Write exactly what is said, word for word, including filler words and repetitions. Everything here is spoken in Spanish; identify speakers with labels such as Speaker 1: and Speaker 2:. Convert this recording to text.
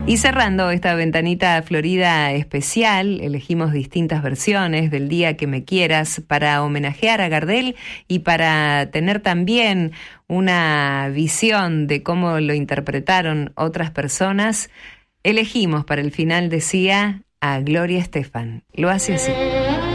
Speaker 1: Y cerrando esta ventanita florida especial, elegimos distintas versiones del Día que me quieras para homenajear a Gardel y para tener también una visión de cómo lo interpretaron otras personas. Elegimos para el final, decía, a Gloria Estefan. Lo hace así.